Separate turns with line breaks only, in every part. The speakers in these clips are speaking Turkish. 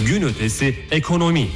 Gün ötesi ekonomi.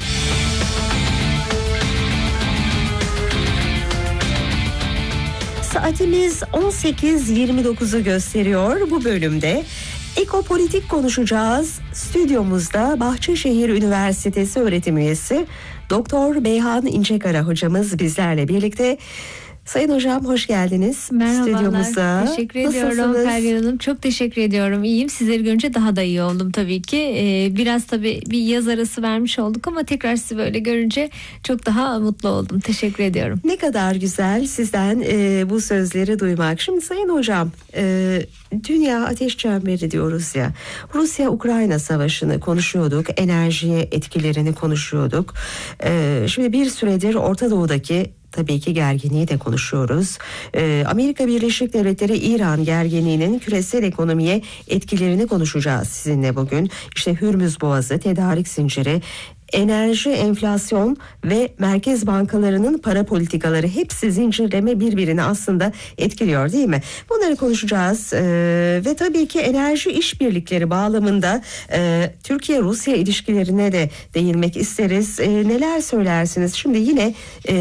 Saatimiz 18.29'u gösteriyor. Bu bölümde ekopolitik konuşacağız. Stüdyomuzda Bahçeşehir Üniversitesi öğretim üyesi Doktor Beyhan İncekara hocamız bizlerle birlikte. Sayın hocam hoş geldiniz.
Merhabalar.
Stüdyomuza.
Teşekkür ediyorum Feryal Hanım. Çok teşekkür ediyorum. İyiyim. Sizleri görünce daha da iyi oldum tabii ki. Biraz tabii bir yaz arası vermiş olduk ama tekrar sizi böyle görünce çok daha mutlu oldum. Teşekkür ediyorum.
Ne kadar güzel sizden bu sözleri duymak. Şimdi Sayın hocam, dünya ateş çemberi diyoruz ya. Rusya-Ukrayna savaşını konuşuyorduk. Enerjiye etkilerini konuşuyorduk. Şimdi bir süredir Orta Doğu'daki tabii ki gerginliği de konuşuyoruz. Amerika Birleşik Devletleri İran gerginliğinin küresel ekonomiye etkilerini konuşacağız sizinle bugün. İşte Hürmüz Boğazı, tedarik zinciri, enerji, enflasyon ve merkez bankalarının para politikaları, hepsi zincirleme birbirini aslında etkiliyor değil mi? Bunları konuşacağız ve tabii ki enerji işbirlikleri bağlamında Türkiye-Rusya ilişkilerine de değinmek isteriz. Neler söylersiniz? Şimdi yine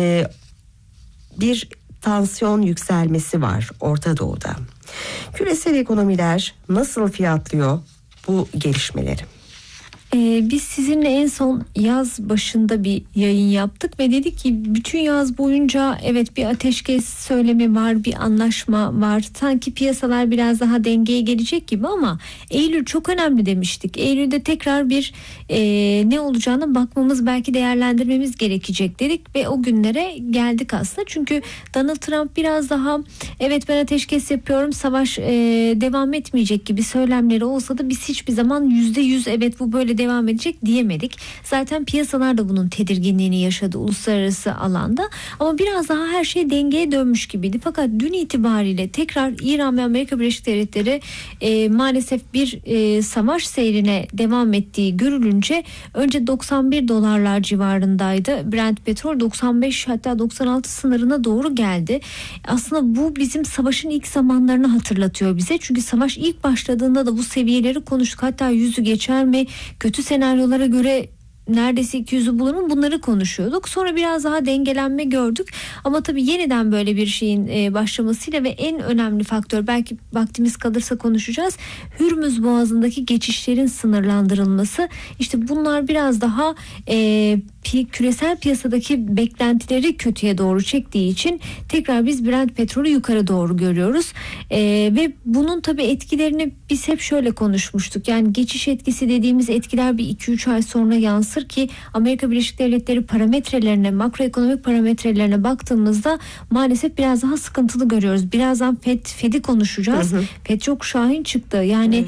bir tansiyon yükselmesi var Orta Doğu'da. Küresel ekonomiler nasıl fiyatlıyor bu gelişmeleri?
Biz sizinle en son yaz başında bir yayın yaptık ve dedik ki bütün yaz boyunca evet bir ateşkes söylemi var, bir anlaşma var. Sanki piyasalar biraz daha dengeye gelecek gibi ama Eylül çok önemli demiştik. Eylül'de tekrar bir ne olacağına bakmamız, belki değerlendirmemiz gerekecek dedik ve o günlere geldik aslında. Çünkü Donald Trump biraz daha evet ben ateşkes yapıyorum, savaş devam etmeyecek gibi söylemleri olsa da biz hiçbir zaman %100 evet bu böyle devam edecek diyemedik. Zaten piyasalar da bunun tedirginliğini yaşadı uluslararası alanda. Ama biraz daha her şey dengeye dönmüş gibiydi. Fakat dün itibariyle tekrar İran ve Amerika Birleşik Devletleri maalesef bir savaş seyrine devam ettiği görülünce önce 91 dolarlar civarındaydı. Brent petrol 95 hatta 96 sınırına doğru geldi. Aslında bu bizim savaşın ilk zamanlarını hatırlatıyor bize. Çünkü savaş ilk başladığında da bu seviyeleri konuştuk. Hatta 100'ü geçer mi? Kötü senaryolara göre neredeyse 200'ü bulur mu? Bunları konuşuyorduk. Sonra biraz daha dengelenme gördük. Ama tabii yeniden böyle bir şeyin başlamasıyla ve en önemli faktör, belki vaktimiz kalırsa konuşacağız, Hürmüz Boğazı'ndaki geçişlerin sınırlandırılması. İşte bunlar biraz daha küresel piyasadaki beklentileri kötüye doğru çektiği için tekrar biz Brent petrolü yukarı doğru görüyoruz. Ve bunun tabii etkilerini biz hep şöyle konuşmuştuk. Yani geçiş etkisi dediğimiz etkiler bir 2-3 ay sonra yansır ki Amerika Birleşik Devletleri parametrelerine, makroekonomik parametrelerine baktığımızda maalesef biraz daha sıkıntılı görüyoruz. Birazdan Fed'i konuşacağız. Fed çok şahin çıktı. Yani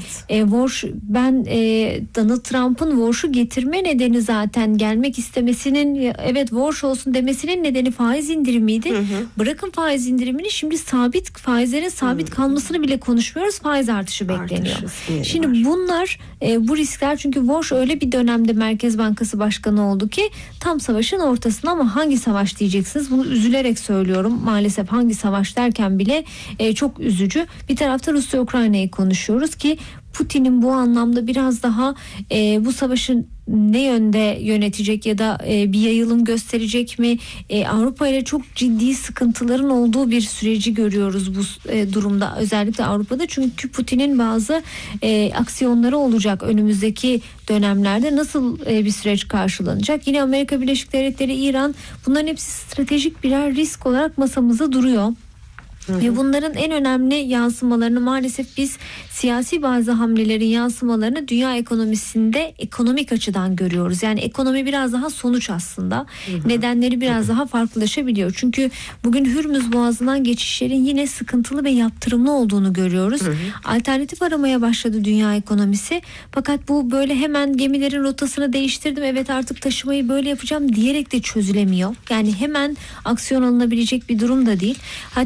Donald Trump'ın Warsh'u getirme nedeni, zaten gelmek istemesinin, evet Warsh olsun demesinin nedeni faiz indirimiydi. Bırakın faiz indirimini, şimdi sabit faizlerin sabit kalmasını bile konuşmuyoruz. Faiz artışı bekleniyor. Şimdi bunlar bu riskler, çünkü Warsh öyle bir dönemde Merkez Bankası Başkanı oldu ki tam savaşın ortasında, ama hangi savaş diyeceksiniz? Bunu üzülerek söylüyorum. Maalesef hangi savaş derken bile çok üzücü. Bir tarafta Rusya-Ukrayna'yı konuşuyoruz ki Putin'in bu anlamda biraz daha bu savaşın ne yönde yönetecek ya da bir yayılım gösterecek mi? Avrupa ile çok ciddi sıkıntıların olduğu bir süreci görüyoruz bu durumda, özellikle Avrupa'da. Çünkü Putin'in bazı aksiyonları olacak önümüzdeki dönemlerde. Nasıl bir süreç karşılanacak? Yine Amerika Birleşik Devletleri, İran, bunların hepsi stratejik birer risk olarak masamızda duruyor. Ve bunların en önemli yansımalarını maalesef biz siyasi bazı hamlelerin yansımalarını dünya ekonomisinde ekonomik açıdan görüyoruz. Yani ekonomi biraz daha sonuç aslında. Nedenleri biraz daha farklılaşabiliyor. Çünkü bugün Hürmüz Boğazı'ndan geçişlerin yine sıkıntılı ve yaptırımlı olduğunu görüyoruz. Alternatif aramaya başladı dünya ekonomisi. Fakat bu böyle hemen gemilerin rotasını değiştirdim, evet artık taşımayı böyle yapacağım diyerek de çözülemiyor. Yani hemen aksiyon alınabilecek bir durum da değil. Hatta geçtiğimiz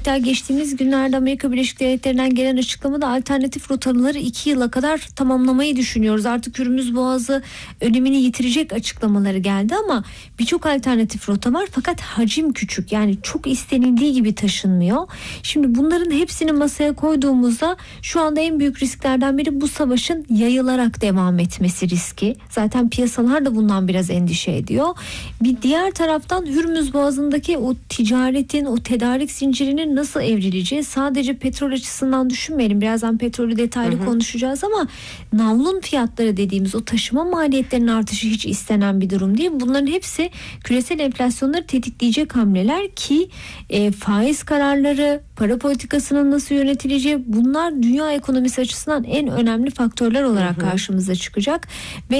geçtiğimiz günlerde Amerika Birleşik Devletleri'nden gelen açıklamada alternatif rotaları 2 yıla kadar tamamlamayı düşünüyoruz. Artık Hürmüz Boğazı önemini yitirecek açıklamaları geldi ama birçok alternatif rota var fakat hacim küçük, yani çok istenildiği gibi taşınmıyor. Şimdi bunların hepsini masaya koyduğumuzda şu anda en büyük risklerden biri bu savaşın yayılarak devam etmesi riski. Zaten piyasalar da bundan biraz endişe ediyor. Bir diğer taraftan Hürmüz Boğazı'ndaki o ticaretin, o tedarik zincirinin nasıl evrileceği, sadece petrol açısından düşünmeyelim. Birazdan petrolü detaylı konuşacağız ama navlun fiyatları dediğimiz o taşıma maliyetlerinin artışı hiç istenen bir durum değil. Bunların hepsi küresel enflasyonları tetikleyecek hamleler ki faiz kararları, para politikasının nasıl yönetileceği, bunlar dünya ekonomisi açısından en önemli faktörler olarak karşımıza çıkacak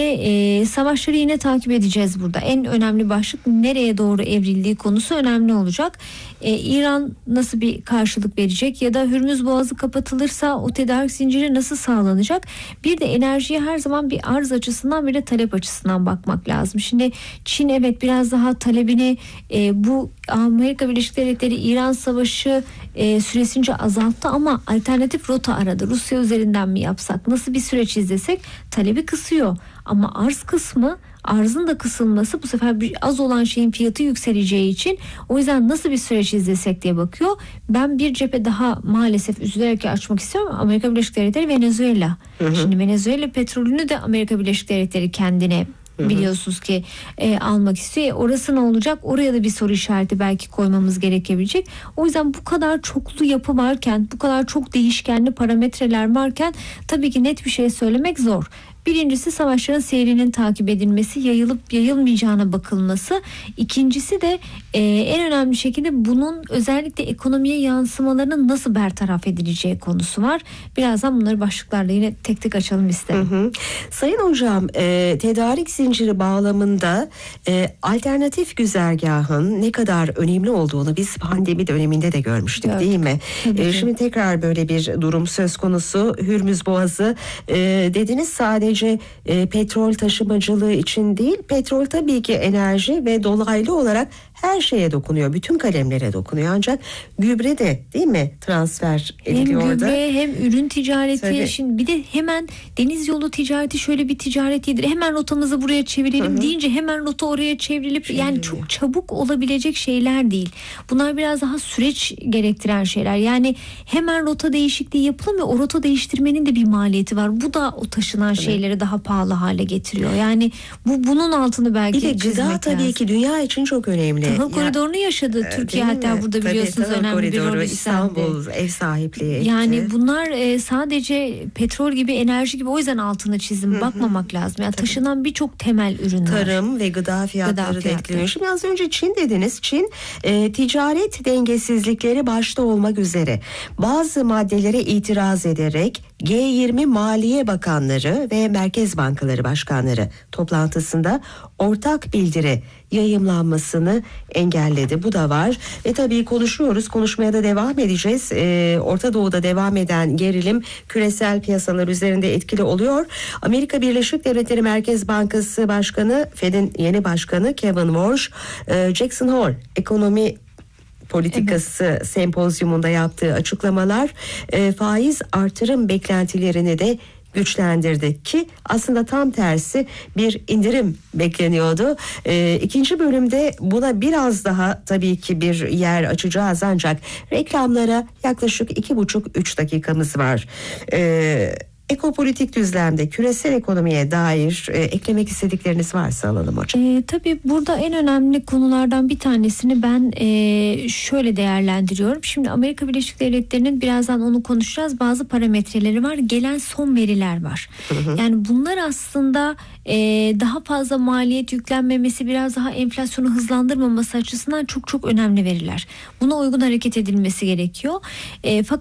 ve savaşları yine takip edeceğiz burada. En önemli başlık nereye doğru evrildiği konusu önemli olacak. İran nasıl bir karşılık verecek ya da Hürmüz Boğazı kapatılırsa o tedarik zinciri nasıl sağlanacak? Bir de enerjiye her zaman bir arz açısından bir de talep açısından bakmak lazım. Şimdi Çin evet biraz daha talebini bu Amerika Birleşik Devletleri İran savaşı süresince azalttı ama alternatif rota aradı. Rusya üzerinden mi yapsak, nasıl bir süreç izlesek, talebi kısıyor ama arz kısmı, arzın da kısılması bu sefer az olan şeyin fiyatı yükseleceği için, o yüzden nasıl bir süreç izlesek diye bakıyor. Ben bir cephe daha maalesef üzülerek açmak istiyorum. Amerika Birleşik Devletleri, Venezuela. Şimdi Venezuela petrolünü de Amerika Birleşik Devletleri kendine biliyorsunuz ki almak istiyor. Orası ne olacak? Oraya da bir soru işareti belki koymamız gerekebilecek. O yüzden bu kadar çoklu yapı varken, bu kadar çok değişkenli parametreler varken tabii ki net bir şey söylemek zor. Birincisi savaşların seyrinin takip edilmesi, yayılıp yayılmayacağına bakılması. İkincisi de en önemli şekilde bunun özellikle ekonomiye yansımalarının nasıl bertaraf edileceği konusu var. Birazdan bunları başlıklarla yine tek tek açalım isterim.
Sayın hocam, tedarik zinciri bağlamında alternatif güzergahın ne kadar önemli olduğunu biz pandemi döneminde de görmüştük, değil mi? Şimdi tekrar böyle bir durum söz konusu. Hürmüz Boğazı dediniz, sadece petrol taşımacılığı için değil, petrol tabii ki enerji ve dolaylı olarak her şeye dokunuyor. Bütün kalemlere dokunuyor. Ancak gübre de, değil mi, transfer ediliyor
hem
orada.
Hem gübre hem ürün ticareti.
Tabii.
Şimdi bir de hemen deniz yolu ticareti şöyle bir ticaret yedir. Hemen rotamızı buraya çevirelim deyince hemen rota oraya çevrilip yani çok çabuk olabilecek şeyler değil. Bunlar biraz daha süreç gerektiren şeyler. Yani hemen rota değişikliği yapılır ve o rota değiştirmenin de bir maliyeti var. Bu da o taşınan şeyleri daha pahalı hale getiriyor. Yani bunun altını belki
çizmek lazım. Bir de gıda tabii ki dünya için çok önemli.
Tahıl koridorunu yaşadı Türkiye, hatta burada biliyorsunuz önemli bir rol
İstanbul ev sahipliği etti.
Yani bunlar sadece petrol gibi, enerji gibi, o yüzden altını çizdim. Bakmamak lazım. Yani taşınan birçok temel ürün var.
Tarım ve gıda fiyatları da etkileniyor. Şimdi az önce Çin dediniz. Çin ticaret dengesizlikleri başta olmak üzere bazı maddelere itiraz ederek G20 Maliye Bakanları ve Merkez Bankaları Başkanları toplantısında ortak bildiri yayımlanmasını engelledi. Bu da var ve tabii konuşuyoruz, konuşmaya da devam edeceğiz. Orta Doğu'da devam eden gerilim küresel piyasalar üzerinde etkili oluyor. Amerika Birleşik Devletleri Merkez Bankası Başkanı, Fed'in yeni başkanı Kevin Warsh, Jackson Hole ekonomi politikası sempozyumunda yaptığı açıklamalar faiz artırım beklentilerini de güçlendirdi ki aslında tam tersi bir indirim bekleniyordu. İkinci bölümde buna biraz daha tabii ki bir yer açacağız, ancak reklamlara yaklaşık 2,5-3 dakikamız var. Ekopolitik düzlemde küresel ekonomiye dair eklemek istedikleriniz varsa alalım hocam.
Tabii burada en önemli konulardan bir tanesini ben şöyle değerlendiriyorum. Şimdi Amerika Birleşik Devletleri'nin, birazdan onu konuşacağız, bazı parametreleri var. Gelen son veriler var. Yani bunlar aslında daha fazla maliyet yüklenmemesi, biraz daha enflasyonu hızlandırmaması açısından çok çok önemli veriler. Buna uygun hareket edilmesi gerekiyor. Fakat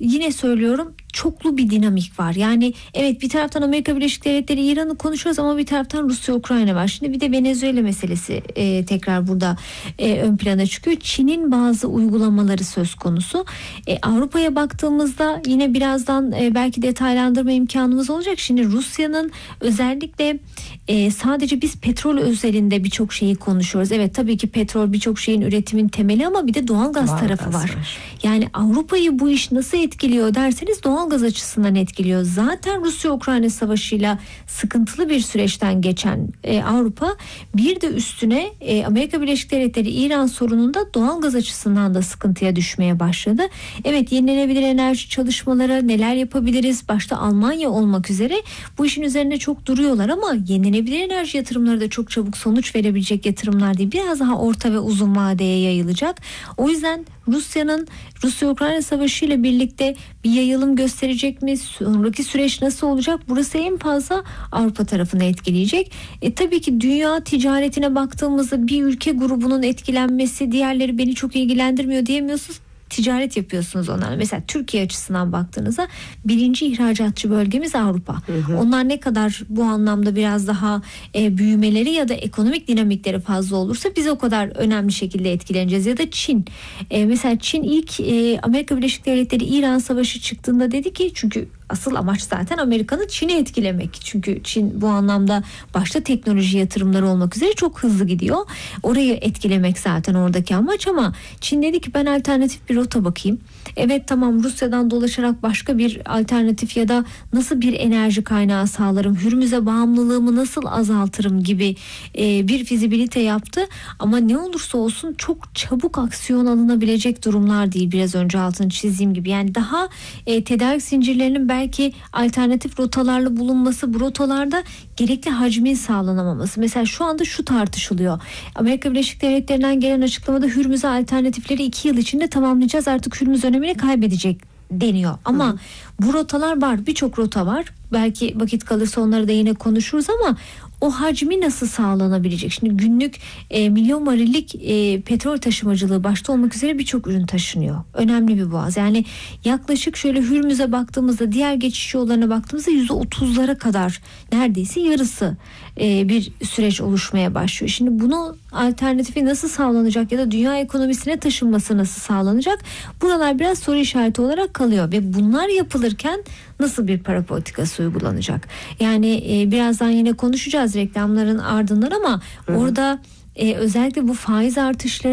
yine söylüyorum, çoklu bir dinamik var. Yani evet, bir taraftan Amerika Birleşik Devletleri İran'ı konuşuyoruz ama bir taraftan Rusya Ukrayna var. Şimdi bir de Venezuela meselesi tekrar burada ön plana çıkıyor. Çin'in bazı uygulamaları söz konusu. Avrupa'ya baktığımızda yine birazdan belki detaylandırma imkanımız olacak. Şimdi Rusya'nın özellikle sadece biz petrol özelinde birçok şeyi konuşuyoruz. Evet, tabii ki petrol birçok şeyin üretimin temeli ama bir de doğalgaz tarafı var. Yani Avrupa'yı bu iş nasıl etkiliyor derseniz doğalgaz açısından etkiliyor. Zaten Rusya-Ukrayna savaşıyla sıkıntılı bir süreçten geçen Avrupa, bir de üstüne Amerika Birleşik Devletleri İran sorununda doğalgaz açısından da sıkıntıya düşmeye başladı. Evet, yenilenebilir enerji çalışmaları, neler yapabiliriz, başta Almanya olmak üzere bu işin üzerine çok duruyorlar ama yenilenebilir enerji yatırımları da çok çabuk sonuç verebilecek yatırımlar değil. Biraz daha orta ve uzun vadeye yayılacak. O yüzden Rusya'nın Rusya-Ukrayna savaşı ile birlikte bir yayılım gösterecek mi? Sonraki süreç nasıl olacak? Burası en fazla Avrupa tarafını etkileyecek. Tabii ki dünya ticaretine baktığımızda bir ülke grubunun etkilenmesi, diğerleri beni çok ilgilendirmiyor diyemiyorsunuz. Ticaret yapıyorsunuz onlarla. Mesela Türkiye açısından baktığınızda birinci ihracatçı bölgemiz Avrupa. Onlar ne kadar bu anlamda biraz daha büyümeleri ya da ekonomik dinamikleri fazla olursa biz o kadar önemli şekilde etkileneceğiz. Ya da Çin. Mesela Çin ilk Amerika Birleşik Devletleri İran savaşı çıktığında dedi ki, çünkü asıl amaç zaten Amerika'nın Çin'i etkilemek. Çünkü Çin bu anlamda başta teknoloji yatırımları olmak üzere çok hızlı gidiyor. Orayı etkilemek zaten oradaki amaç ama Çin dedi ki ben alternatif bir rota bakayım. Evet, tamam, Rusya'dan dolaşarak başka bir alternatif ya da nasıl bir enerji kaynağı sağlarım, Hürmüz'e bağımlılığımı nasıl azaltırım gibi bir fizibilite yaptı. Ama ne olursa olsun çok çabuk aksiyon alınabilecek durumlar değil. Biraz önce altını çizdiğim gibi. Yani daha tedarik zincirlerinin belki alternatif rotalarla bulunması, bu rotalarda gerekli hacmin sağlanamaması. Mesela şu anda şu tartışılıyor. Amerika Birleşik Devletleri'nden gelen açıklamada Hürmüz'e alternatifleri 2 yıl içinde tamamlayacağız. Artık Hürmüz önemini kaybedecek deniyor. Ama bu rotalar var. Birçok rota var. Belki vakit kalırsa onları da yine konuşuruz ama o hacmi nasıl sağlanabilecek? Şimdi günlük milyon varillik petrol taşımacılığı başta olmak üzere birçok ürün taşınıyor. Önemli bir boğaz. Yani yaklaşık şöyle Hürmüz'e baktığımızda, diğer geçiş yollarına baktığımızda %30'lara kadar, neredeyse yarısı bir süreç oluşmaya başlıyor. Şimdi bunu alternatifi nasıl sağlanacak ya da dünya ekonomisine taşınması nasıl sağlanacak? Buralar biraz soru işareti olarak kalıyor ve bunlar yapılırken nasıl bir para politikası uygulanacak? Yani birazdan yine konuşacağız reklamların ardından ama orada özellikle bu faiz artışları